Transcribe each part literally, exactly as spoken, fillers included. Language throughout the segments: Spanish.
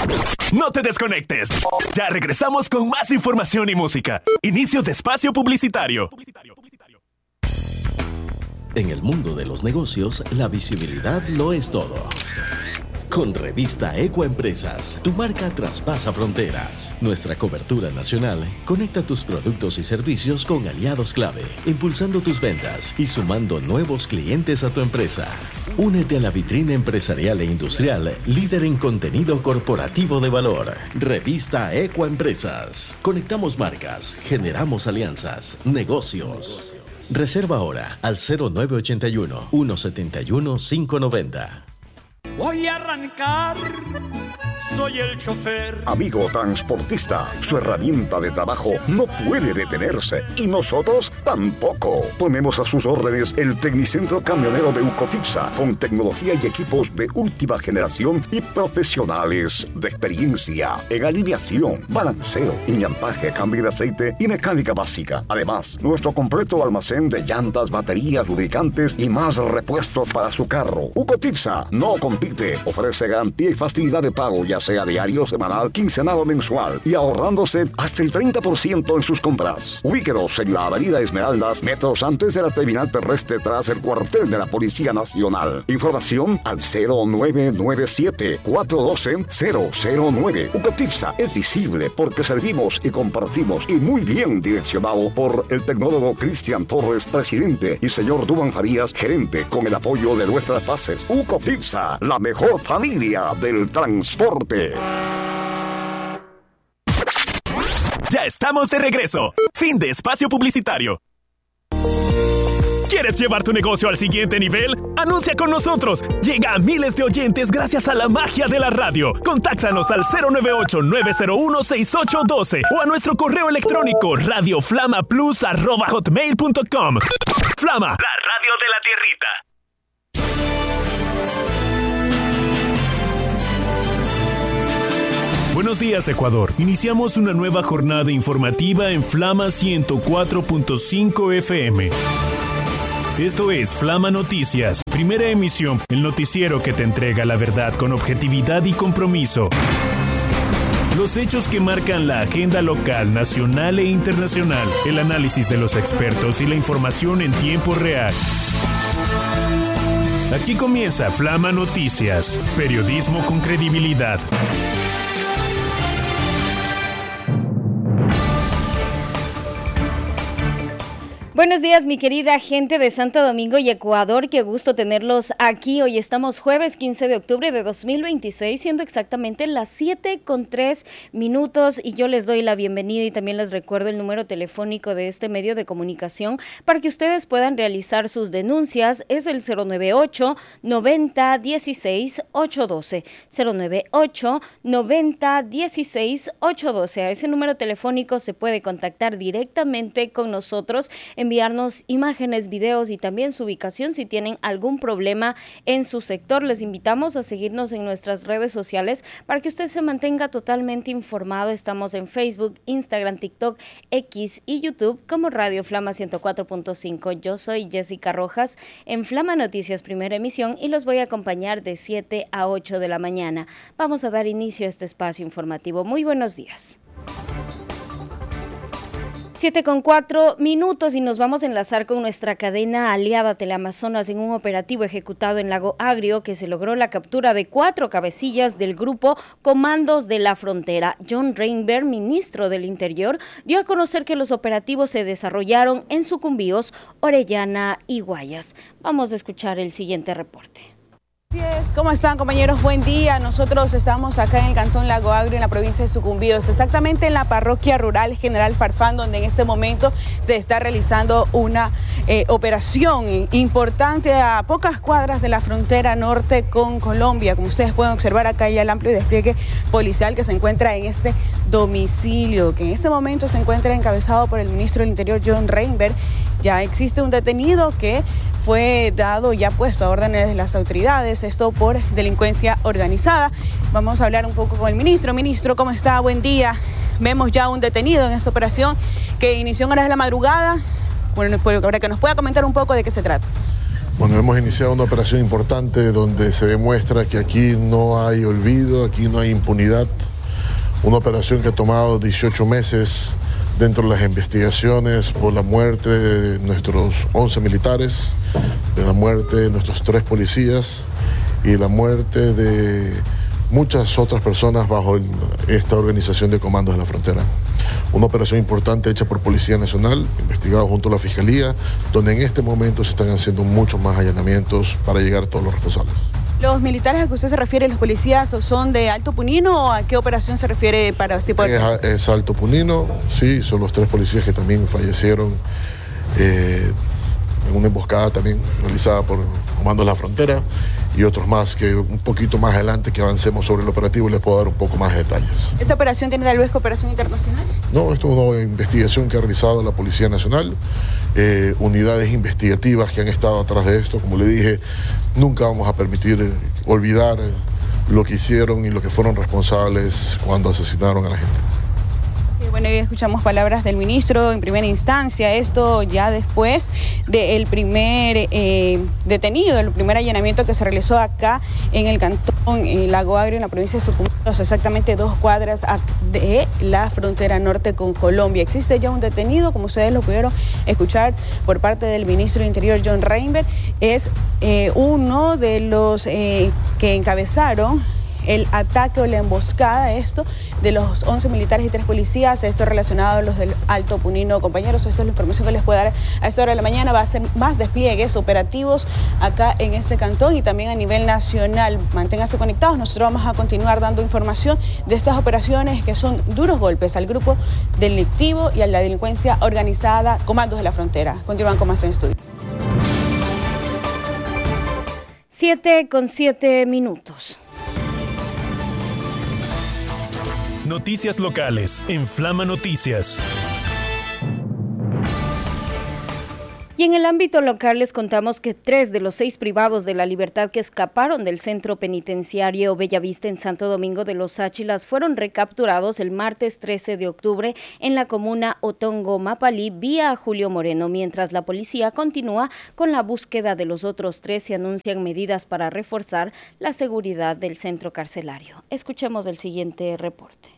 No te desconectes. Ya regresamos con más información y música. Inicio de espacio publicitario. En el mundo de los negocios, la visibilidad lo es todo. Con Revista Ecoempresas, tu marca traspasa fronteras. Nuestra cobertura nacional conecta tus productos y servicios con aliados clave, impulsando tus ventas y sumando nuevos clientes a tu empresa. Únete a la vitrina empresarial e industrial, líder en contenido corporativo de valor. Revista Ecoempresas. Conectamos marcas, generamos alianzas, negocios. Reserva ahora al cero nueve ochenta y uno, ciento setenta y uno, quinientos noventa. Voy a arrancar, soy el chofer. Amigo transportista, su herramienta de trabajo no puede detenerse y nosotros tampoco. Ponemos a sus órdenes el Tecnicentro Camionero de Ucotipsa con tecnología y equipos de última generación y profesionales de experiencia en alineación, balanceo, iñampaje, cambio de aceite y mecánica básica. Además, nuestro completo almacén de llantas, baterías, lubricantes y más repuestos para su carro. Ucotipsa no compite, ofrece garantía y facilidad de pago, ya sea diario, semanal, quincenal o mensual, y ahorrándose hasta el treinta por ciento en sus compras. Ubíquenos en la avenida Esmeraldas, metros antes de la terminal terrestre tras el cuartel de la Policía Nacional. Información al cero nueve nueve siete, cuatro uno dos, cero cero nueve. Ucotipsa es visible porque servimos y compartimos, y muy bien direccionado por el tecnólogo Cristian Torres, presidente, y señor Duban Farías, gerente, con el apoyo de nuestras bases. Ucotipsa, la mejor familia del transporte. Ya estamos de regreso. Fin de espacio publicitario. ¿Quieres llevar tu negocio al siguiente nivel? ¡Anuncia con nosotros! Llega a miles de oyentes gracias a la magia de la radio. Contáctanos al cero nueve ocho, nueve cero uno, seis ocho uno dos o a nuestro correo electrónico radioflamaplus arroba hotmail punto com. Flama, la radio de la tierrita. Buenos días, Ecuador. Iniciamos una nueva jornada informativa en Flama ciento cuatro punto cinco F M. Esto es Flama Noticias, primera emisión, el noticiero que te entrega la verdad con objetividad y compromiso. Los hechos que marcan la agenda local, nacional e internacional, el análisis de los expertos y la información en tiempo real. Aquí comienza Flama Noticias, periodismo con credibilidad. Buenos días, mi querida gente de Santo Domingo y Ecuador, qué gusto tenerlos aquí. Hoy estamos jueves quince de octubre de dos mil veintiséis, siendo exactamente las siete con tres minutos, y yo les doy la bienvenida y también les recuerdo el número telefónico de este medio de comunicación para que ustedes puedan realizar sus denuncias. Es el cero nueve ocho, noventa, dieciséis, ochocientos doce, cero nueve ocho, noventa, dieciséis, ochocientos doce. A ese número telefónico se puede contactar directamente con nosotros, en enviarnos imágenes, videos y también su ubicación si tienen algún problema en su sector. Les invitamos a seguirnos en nuestras redes sociales para que usted se mantenga totalmente informado. Estamos en Facebook, Instagram, TikTok, X y YouTube como Radio Flama ciento cuatro punto cinco. Yo soy Jessica Rojas en Flama Noticias, primera emisión, y los voy a acompañar de siete a ocho de la mañana. Vamos a dar inicio a este espacio informativo. Muy buenos días. siete con cuatro minutos y nos vamos a enlazar con nuestra cadena aliada Teleamazonas en un operativo ejecutado en Lago Agrio que se logró la captura de cuatro cabecillas del grupo Comandos de la Frontera. John Reinberg, ministro del Interior, dio a conocer que los operativos se desarrollaron en Sucumbíos, Orellana y Guayas. Vamos a escuchar el siguiente reporte. Así es, ¿cómo están, compañeros? Buen día. Nosotros estamos acá en el cantón Lago Agrio, en la provincia de Sucumbíos, exactamente en la parroquia rural General Farfán, donde en este momento se está realizando una eh, operación importante a pocas cuadras de la frontera norte con Colombia. Como ustedes pueden observar, acá hay el amplio despliegue policial que se encuentra en este domicilio, que en este momento se encuentra encabezado por el ministro del Interior, John Reinberg. Ya existe un detenido que fue dado ya puesto a órdenes de las autoridades, esto por delincuencia organizada. Vamos a hablar un poco con el ministro. Ministro, ¿cómo está? Buen día. Vemos ya un detenido en esta operación que inició en horas de la madrugada. Bueno, para que nos pueda comentar un poco de qué se trata. Bueno, hemos iniciado una operación importante donde se demuestra que aquí no hay olvido, aquí no hay impunidad. Una operación que ha tomado dieciocho meses dentro de las investigaciones por la muerte de nuestros once militares, de la muerte de nuestros tres policías y la muerte de muchas otras personas bajo el, esta organización de comandos de la frontera. Una operación importante hecha por Policía Nacional, investigado junto a la Fiscalía, donde en este momento se están haciendo muchos más allanamientos para llegar a todos los responsables. ¿Los militares a que usted se refiere, los policías, son de Alto Punino o a qué operación se refiere para así poder... Es, es Alto Punino, sí, son los tres policías que también fallecieron eh, en una emboscada también realizada por Comandos de la Frontera y otros más que un poquito más adelante que avancemos sobre el operativo les puedo dar un poco más de detalles. ¿Esta operación tiene tal vez cooperación internacional? No, esto es una investigación que ha realizado la Policía Nacional, eh, unidades investigativas que han estado atrás de esto. Como le dije, nunca vamos a permitir eh, olvidar eh, lo que hicieron y lo que fueron responsables cuando asesinaron a la gente. Bueno, hoy escuchamos palabras del ministro en primera instancia, esto ya después del primer eh, detenido, el primer allanamiento que se realizó acá en el cantón en Lago Agrio, en la provincia de Sucumbíos, exactamente dos cuadras de la frontera norte con Colombia. Existe ya un detenido, como ustedes lo pudieron escuchar por parte del ministro de Interior, John Reinberg, es eh, uno de los eh, que encabezaron el ataque o la emboscada, esto, de los once militares y tres policías, esto relacionado a los del Alto Punino. Compañeros, esta es la información que les puedo dar a esta hora de la mañana. Va a ser más despliegues operativos acá en este cantón y también a nivel nacional. Manténganse conectados, nosotros vamos a continuar dando información de estas operaciones que son duros golpes al grupo delictivo y a la delincuencia organizada, Comandos de la Frontera. Continúan con más en estudio. Siete con siete minutos. Noticias locales en Flama Noticias. Y en el ámbito local les contamos que tres de los seis privados de la libertad que escaparon del centro penitenciario Bellavista en Santo Domingo de los Áchilas fueron recapturados el martes trece de octubre en la comuna Otongo Mapalí vía Julio Moreno. Mientras la policía continúa con la búsqueda de los otros tres, se anuncian medidas para reforzar la seguridad del centro carcelario. Escuchemos el siguiente reporte.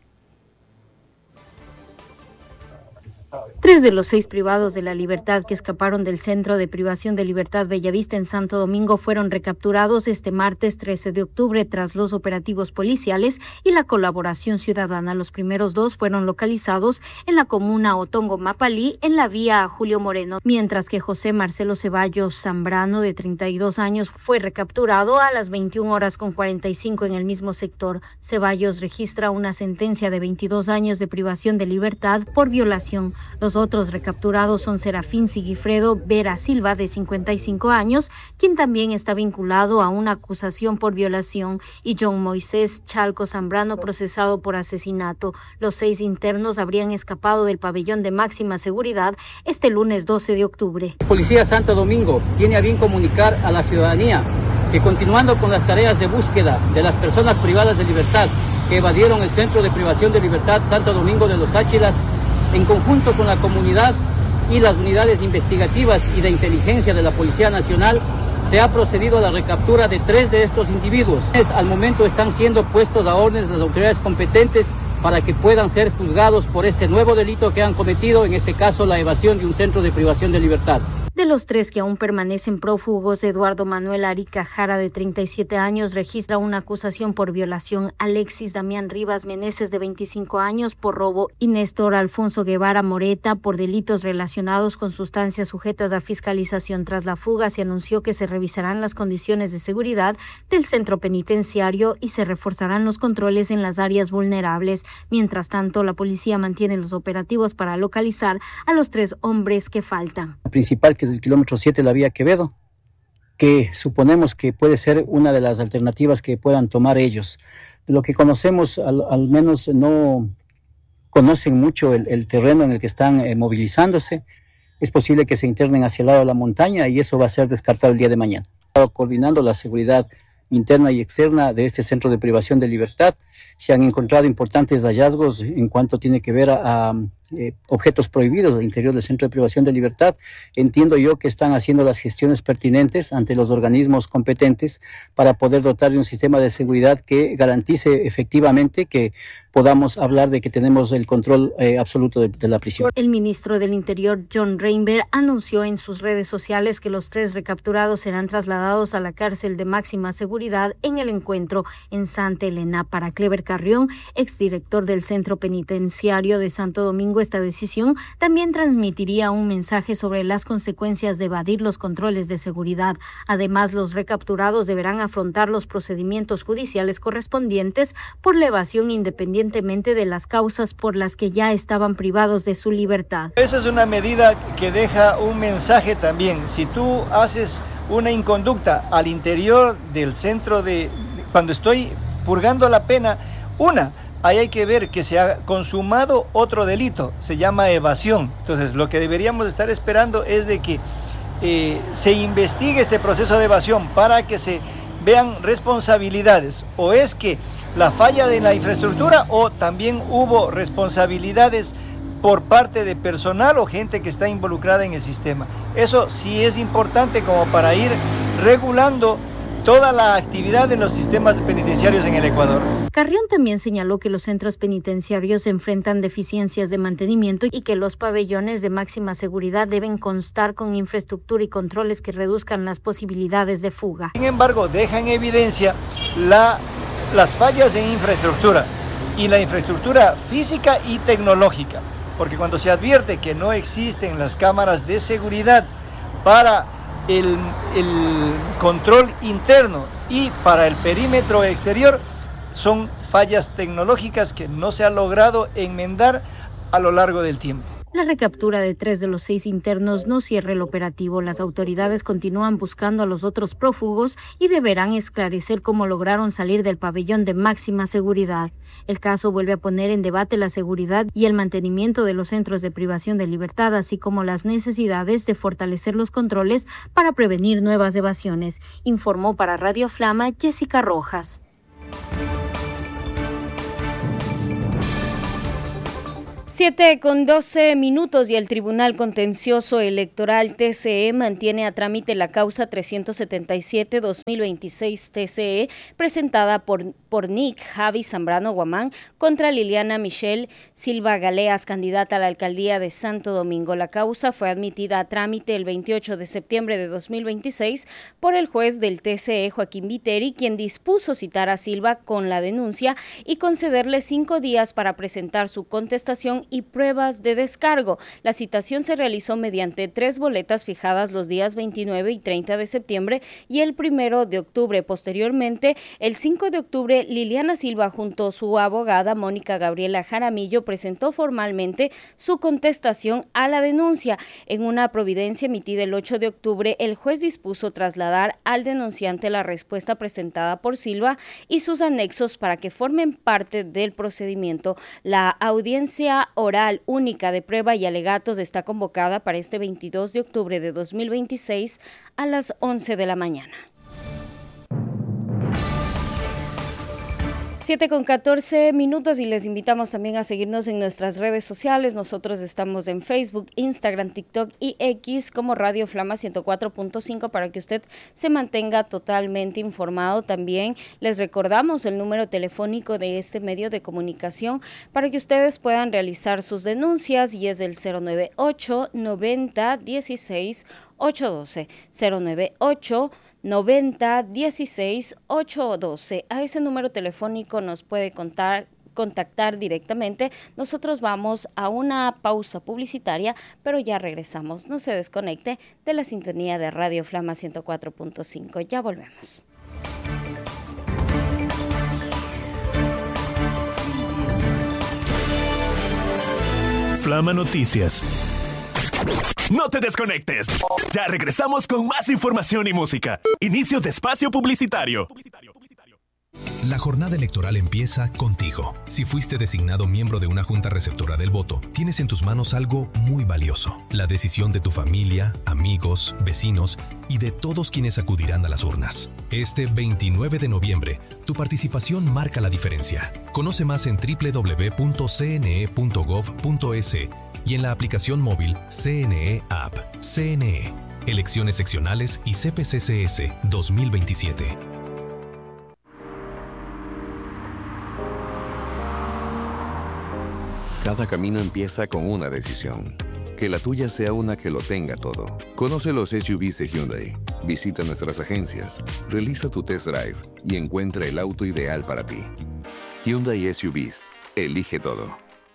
Tres de los seis privados de la libertad que escaparon del Centro de Privación de Libertad Bellavista en Santo Domingo fueron recapturados este martes trece de octubre tras los operativos policiales y la colaboración ciudadana. Los primeros dos fueron localizados en la comuna Otongo Mapalí, en la vía Julio Moreno, mientras que José Marcelo Ceballos Zambrano, de treinta y dos años, fue recapturado a las veintiuna horas con cuarenta y cinco en el mismo sector. Ceballos registra una sentencia de veintidós años de privación de libertad por violación. Los otros recapturados son Serafín Sigifredo Vera Silva, de cincuenta y cinco años, quien también está vinculado a una acusación por violación, y John Moisés Chalco Zambrano, procesado por asesinato. Los seis internos habrían escapado del pabellón de máxima seguridad este lunes doce de octubre. Policía Santo Domingo tiene a bien comunicar a la ciudadanía que, continuando con las tareas de búsqueda de las personas privadas de libertad que evadieron el Centro de Privación de Libertad Santo Domingo de los Áchilas, en conjunto con la comunidad y las unidades investigativas y de inteligencia de la Policía Nacional, se ha procedido a la recaptura de tres de estos individuos. Al momento están siendo puestos a órdenes de las autoridades competentes para que puedan ser juzgados por este nuevo delito que han cometido, en este caso la evasión de un centro de privación de libertad. De los tres que aún permanecen prófugos, Eduardo Manuel Arica Jara, de treinta y siete años, registra una acusación por violación, Alexis Damián Rivas Meneses, de veinticinco años, por robo, y Néstor Alfonso Guevara Moreta por delitos relacionados con sustancias sujetas a fiscalización. Tras la fuga, se anunció que se revisarán las condiciones de seguridad del centro penitenciario y se reforzarán los controles en las áreas vulnerables. Mientras tanto, la policía mantiene los operativos para localizar a los tres hombres que faltan. El principal, que es el kilómetro siete de la vía Quevedo, que suponemos que puede ser una de las alternativas que puedan tomar ellos. De lo que conocemos, al, al menos no conocen mucho el, el terreno en el que están eh, movilizándose. Es posible que se internen hacia el lado de la montaña y eso va a ser descartado el día de mañana. Coordinando la seguridad interna y externa de este centro de privación de libertad, se han encontrado importantes hallazgos en cuanto tiene que ver a, a eh, objetos prohibidos al interior del centro de privación de libertad. Entiendo yo que están haciendo las gestiones pertinentes ante los organismos competentes para poder dotar de un sistema de seguridad que garantice efectivamente que podamos hablar de que tenemos el control eh, absoluto de, de la prisión. El ministro del Interior, John Reinberg, anunció en sus redes sociales que los tres recapturados serán trasladados a la cárcel de máxima seguridad en el encuentro en Santa Elena. Para Clever Carrión, exdirector del Centro Penitenciario de Santo Domingo, esta decisión también transmitiría un mensaje sobre las consecuencias de evadir los controles de seguridad. Además, los recapturados deberán afrontar los procedimientos judiciales correspondientes por la evasión independientemente de las causas por las que ya estaban privados de su libertad. Esa es una medida que deja un mensaje también. Si tú haces una inconducta al interior del centro de, cuando estoy purgando la pena, una, ahí hay que ver que se ha consumado otro delito, se llama evasión. Entonces, lo que deberíamos estar esperando es de que eh, se investigue este proceso de evasión para que se vean responsabilidades. O es que la falla de la infraestructura o también hubo responsabilidades por parte de personal o gente que está involucrada en el sistema. Eso sí es importante como para ir regulando toda la actividad de los sistemas penitenciarios en el Ecuador. Carrión también señaló que los centros penitenciarios enfrentan deficiencias de mantenimiento y que los pabellones de máxima seguridad deben constar con infraestructura y controles que reduzcan las posibilidades de fuga. Sin embargo, deja en evidencia la, las fallas en infraestructura y la infraestructura física y tecnológica, porque cuando se advierte que no existen las cámaras de seguridad para El, el control interno y para el perímetro exterior, son fallas tecnológicas que no se ha logrado enmendar a lo largo del tiempo. La recaptura de tres de los seis internos no cierra el operativo. Las autoridades continúan buscando a los otros prófugos y deberán esclarecer cómo lograron salir del pabellón de máxima seguridad. El caso vuelve a poner en debate la seguridad y el mantenimiento de los centros de privación de libertad, así como las necesidades de fortalecer los controles para prevenir nuevas evasiones, informó para Radio Flama Jessica Rojas. Siete con doce minutos y el Tribunal Contencioso Electoral T C E mantiene a trámite la causa trescientos setenta y siete guión dos mil veintiséis T C E presentada por, por Nick Javi Zambrano Guamán contra Liliana Michelle Silva Galeas, candidata a la alcaldía de Santo Domingo. La causa fue admitida a trámite el veintiocho de septiembre de dos mil veintiséis por el juez del T C E, Joaquín Viteri, quien dispuso citar a Silva con la denuncia y concederle cinco días para presentar su contestación y pruebas de descargo. La citación se realizó mediante tres boletas fijadas los días veintinueve y treinta de septiembre y el primero de octubre. Posteriormente, el cinco de octubre, Liliana Silva junto a su abogada Mónica Gabriela Jaramillo presentó formalmente su contestación a la denuncia. En una providencia emitida el ocho de octubre, el juez dispuso trasladar al denunciante la respuesta presentada por Silva y sus anexos para que formen parte del procedimiento. La audiencia oral única de prueba y alegatos está convocada para este veintidós de octubre de dos mil veintiséis a las once de la mañana. siete con catorce minutos y les invitamos también a seguirnos en nuestras redes sociales. Nosotros estamos en Facebook, Instagram, TikTok y X como Radio Flama ciento cuatro punto cinco para que usted se mantenga totalmente informado. También les recordamos el número telefónico de este medio de comunicación para que ustedes puedan realizar sus denuncias y es el cero nueve ocho noventa dieciséis ochocientos doce, cero nueve ocho noventa dieciséis ochocientos doce. A ese número telefónico nos puede contar, contactar directamente. Nosotros vamos a una pausa publicitaria, pero ya regresamos. No se desconecte de la sintonía de Radio Flama ciento cuatro punto cinco. Ya volvemos. Flama Noticias. No te desconectes. Ya regresamos con más información y música. Inicio de espacio publicitario. La jornada electoral empieza contigo. Si fuiste designado miembro de una junta receptora del voto, tienes en tus manos algo muy valioso: la decisión de tu familia, amigos, vecinos y de todos quienes acudirán a las urnas. Este veintinueve de noviembre, tu participación marca la diferencia. Conoce más en doble u doble u doble u punto c n e punto gov punto e s y en la aplicación móvil C N E App. C N E, Elecciones Seccionales y C P C C S dos mil veintisiete. Cada camino empieza con una decisión. Que la tuya sea una que lo tenga todo. Conoce los S U Vs de Hyundai. Visita nuestras agencias, realiza tu test drive y encuentra el auto ideal para ti. Hyundai S U Vs. Elige todo.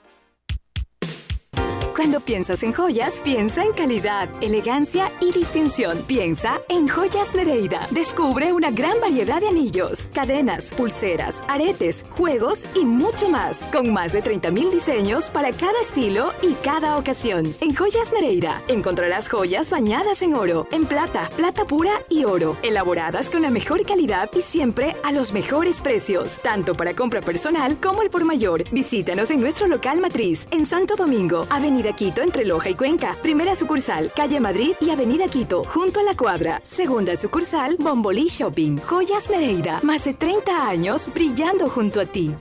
Cuando piensas en joyas, piensa en calidad, elegancia y distinción. Piensa en Joyas Nereida. Descubre una gran variedad de anillos, cadenas, pulseras, aretes, juegos y mucho más. Con más de treinta mil diseños para cada estilo y cada ocasión. En Joyas Nereida encontrarás joyas bañadas en oro, en plata, plata pura y oro. Elaboradas con la mejor calidad y siempre a los mejores precios. Tanto para compra personal como el por mayor. Visítanos en nuestro local matriz, en Santo Domingo, Avenida Quito entre Loja y Cuenca. Primera sucursal, Calle Madrid y Avenida Quito, junto a la cuadra. Segunda sucursal, Bombolí Shopping. Joyas Nereida, más de treinta años brillando junto a ti.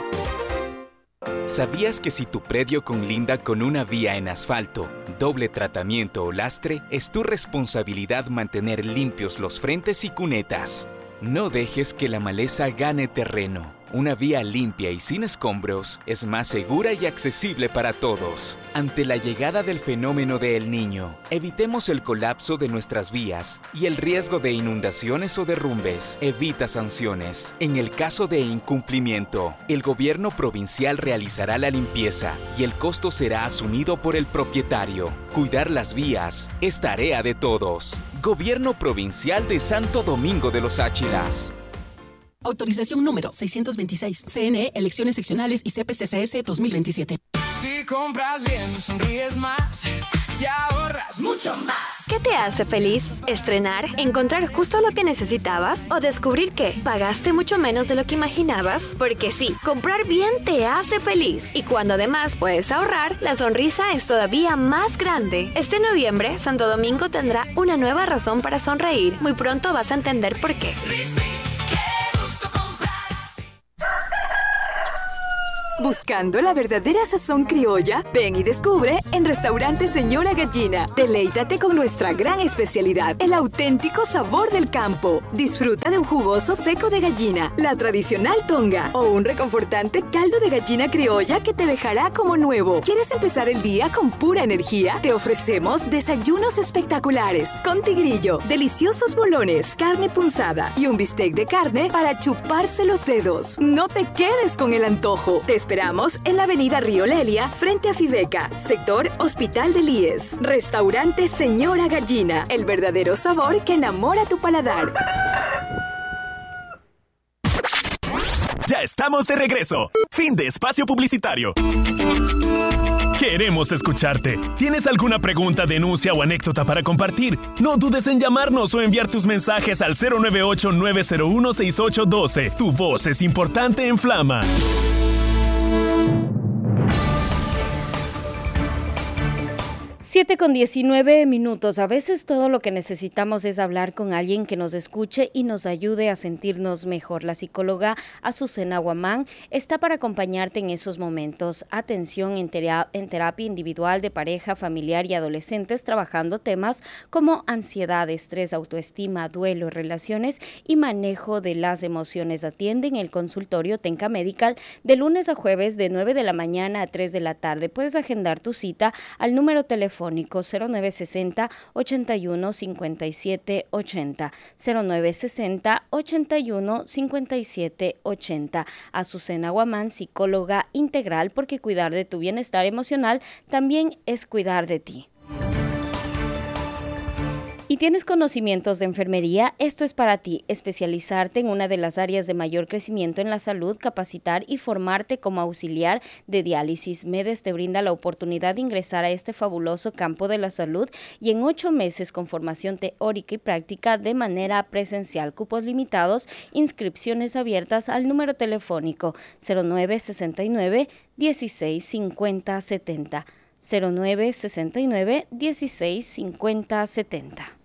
¿Sabías que si tu predio conlinda con una vía en asfalto, doble tratamiento o lastre, es tu responsabilidad mantener limpios los frentes y cunetas? No dejes que la maleza gane terreno. Una vía limpia y sin escombros es más segura y accesible para todos. Ante la llegada del fenómeno de El Niño, evitemos el colapso de nuestras vías y el riesgo de inundaciones o derrumbes. Evita sanciones. En el caso de incumplimiento, el gobierno provincial realizará la limpieza y el costo será asumido por el propietario. Cuidar las vías es tarea de todos. Gobierno Provincial de Santo Domingo de los Áchilas. Autorización número seiscientos veintiséis. C N E, Elecciones Seccionales y C P C C S dos mil veintisiete. Si compras bien, sonríes más. Si ahorras mucho más. ¿Qué te hace feliz? ¿Estrenar? ¿Encontrar justo lo que necesitabas? ¿O descubrir que pagaste mucho menos de lo que imaginabas? Porque sí, comprar bien te hace feliz. Y cuando además puedes ahorrar, la sonrisa es todavía más grande. Este noviembre, Santo Domingo tendrá una nueva razón para sonreír. Muy pronto vas a entender por qué. Buscando la verdadera sazón criolla, ven y descubre en Restaurante Señora Gallina. Deleítate con nuestra gran especialidad, el auténtico sabor del campo. Disfruta de un jugoso seco de gallina, la tradicional tonga o un reconfortante caldo de gallina criolla que te dejará como nuevo. ¿Quieres empezar el día con pura energía? Te ofrecemos desayunos espectaculares con tigrillo, deliciosos bolones, carne punzada y un bistec de carne para chuparse los dedos. No te quedes con el antojo. Te esperamos en la avenida Río Lelia, frente a Fibeca, sector Hospital del I E S. Restaurante Señora Gallina, el verdadero sabor que enamora tu paladar. Ya estamos de regreso. Fin de espacio publicitario. Queremos escucharte. ¿Tienes alguna pregunta, denuncia o anécdota para compartir? No dudes en llamarnos o enviar tus mensajes al cero nueve ocho, nueve cero uno, seis ocho uno dos. Tu voz es importante en Flama. siete con diecinueve minutos. A veces todo lo que necesitamos es hablar con alguien que nos escuche y nos ayude a sentirnos mejor. La psicóloga Azucena Guamán está para acompañarte en esos momentos. Atención en, tera- en terapia individual, de pareja, familiar y adolescentes, trabajando temas como ansiedad, estrés, autoestima, duelo, relaciones y manejo de las emociones. Atiende en el consultorio Tenca Medical de lunes a jueves de nueve de la mañana a tres de la tarde. Puedes agendar tu cita al número telefónico cero nueve sesenta, ochenta y uno, cincuenta y siete ochenta, cero nueve sesenta, ochenta y uno, cincuenta y siete ochenta. Azucena Guamán, psicóloga integral, porque cuidar de tu bienestar emocional también es cuidar de ti. Y tienes conocimientos de enfermería, esto es para ti. Especializarte en una de las áreas de mayor crecimiento en la salud, capacitar y formarte como auxiliar de diálisis. MEDES te brinda la oportunidad de ingresar a este fabuloso campo de la salud y en ocho meses con formación teórica y práctica de manera presencial. Cupos limitados, inscripciones abiertas al número telefónico cero nueve sesenta y nueve dieciséis cincuenta setenta. cero nueve sesenta y nueve dieciséis cincuenta setenta.